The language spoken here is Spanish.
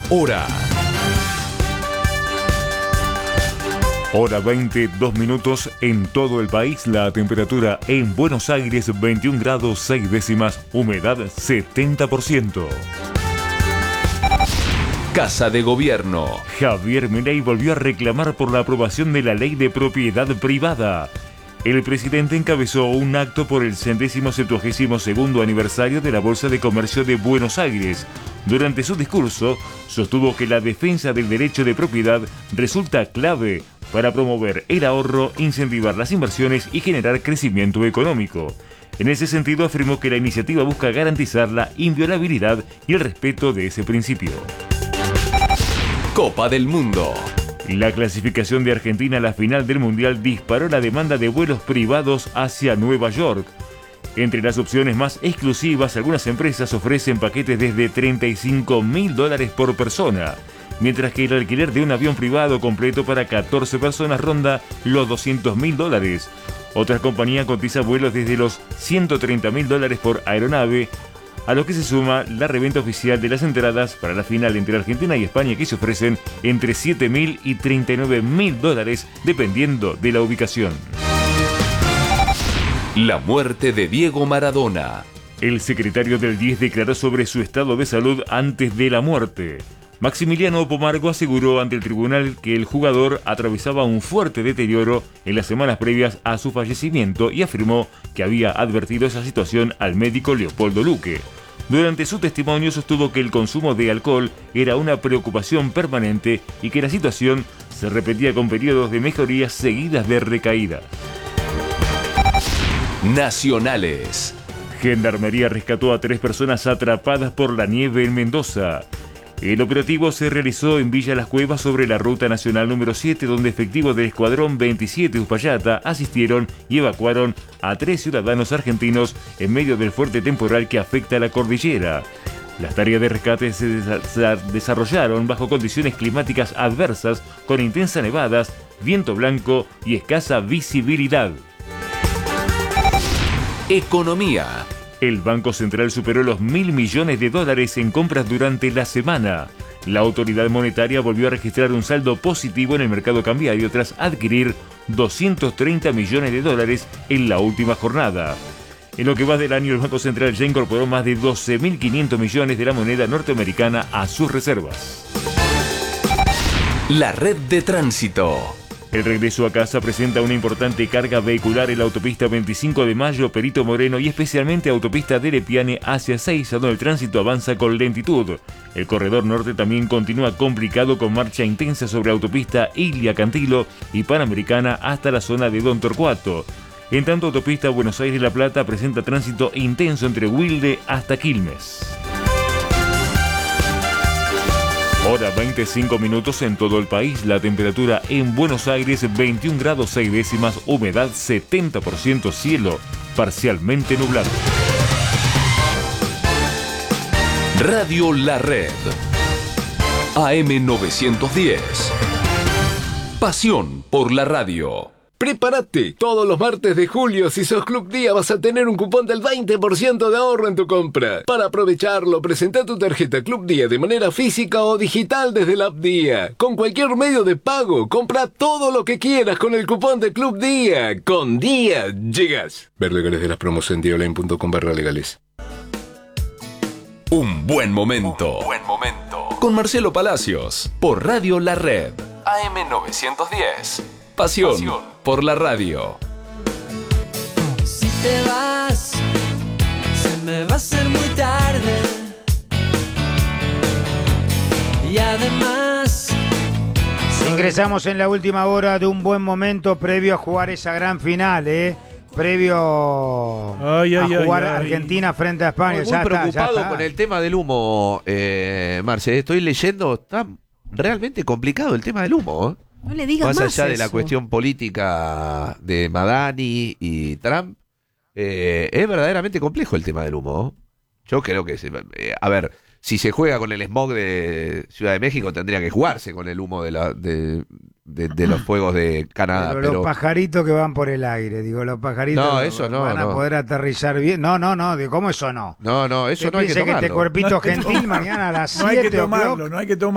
hora. Hora 20, 2 minutos en todo el país. La temperatura en Buenos Aires 21 grados 6 décimas, humedad 70%. Casa de Gobierno. Javier Milei volvió a reclamar por la aprobación de la ley de propiedad privada. El presidente encabezó un acto por el 172º aniversario de la Bolsa de Comercio de Buenos Aires. Durante su discurso, sostuvo que la defensa del derecho de propiedad resulta clave para promover el ahorro, incentivar las inversiones y generar crecimiento económico. En ese sentido, afirmó que la iniciativa busca garantizar la inviolabilidad y el respeto de ese principio. Copa del Mundo. La clasificación de Argentina a la final del Mundial disparó la demanda de vuelos privados hacia Nueva York. Entre las opciones más exclusivas, algunas empresas ofrecen paquetes desde $35.000 por persona, mientras que el alquiler de un avión privado completo para 14 personas ronda los $200.000. Otras compañías cotizan vuelos desde los $130.000 por aeronave, a lo que se suma la reventa oficial de las entradas para la final entre Argentina y España, que se ofrecen entre $7.000 y $39.000 dependiendo de la ubicación. La muerte de Diego Maradona. El secretario del 10 declaró sobre su estado de salud antes de la muerte. Maximiliano Pomargo aseguró ante el tribunal que el jugador atravesaba un fuerte deterioro en las semanas previas a su fallecimiento y afirmó que había advertido esa situación al médico Leopoldo Luque. Durante su testimonio sostuvo que el consumo de alcohol era una preocupación permanente y que la situación se repetía con periodos de mejorías seguidas de recaídas. Nacionales. Gendarmería rescató a 3 personas atrapadas por la nieve en Mendoza. El operativo se realizó en Villa Las Cuevas sobre la ruta nacional número 7, donde efectivos del Escuadrón 27 Uspallata asistieron y evacuaron a 3 ciudadanos argentinos en medio del fuerte temporal que afecta a la cordillera. Las tareas de rescate se desarrollaron bajo condiciones climáticas adversas, con intensas nevadas, viento blanco y escasa visibilidad. Economía. El Banco Central superó los $1.000 millones en compras durante la semana. La autoridad monetaria volvió a registrar un saldo positivo en el mercado cambiario tras adquirir $230 millones en la última jornada. En lo que va del año, el Banco Central ya incorporó más de 12.500 millones de la moneda norteamericana a sus reservas. La red de tránsito. El regreso a casa presenta una importante carga vehicular en la autopista 25 de Mayo, Perito Moreno y especialmente autopista de Lepiane hacia Seiza, donde el tránsito avanza con lentitud. El corredor norte también continúa complicado con marcha intensa sobre autopista Ilia Cantilo y Panamericana hasta la zona de Don Torcuato. En tanto, autopista Buenos Aires-La Plata presenta tránsito intenso entre Wilde hasta Quilmes. Hora 25 minutos en todo el país. La temperatura en Buenos Aires 21 grados 6 décimas, humedad 70%, cielo parcialmente nublado. Radio La Red. AM 910. Pasión por la radio. ¡Prepárate! Todos los martes de julio, si sos Club Día, vas a tener un cupón del 20% de ahorro en tu compra. Para aprovecharlo, presenta tu tarjeta Club Día de manera física o digital desde la app Día. Con cualquier medio de pago, compra todo lo que quieras con el cupón de Club Día. Con Día llegas. Ver legales de las promos en diaonline.com/legales. Un buen momento. Con Marcelo Palacios, por Radio La Red. AM 910. Pasión por la radio. Si te vas, se me va a hacer muy tarde. Y además... Ingresamos en la última hora de un buen momento previo a jugar esa gran final, previo a jugar Argentina frente a España. Muy preocupado con el tema del humo, Marce. Estoy leyendo, está realmente complicado el tema del humo, No le digas más allá eso. de la cuestión política de Madani y Trump, es verdaderamente complejo el tema del humo. Yo creo que, a ver, si se juega con el smog de Ciudad de México, tendría que jugarse con el humo de los fuegos de Canadá. Pero los pajaritos que van por el aire, los pajaritos no, eso no, van a poder aterrizar bien. No, ¿cómo eso no? No, eso no hay que piense tomarlo. que este cuerpito gentil mañana a las 7 no hay que tomarlo.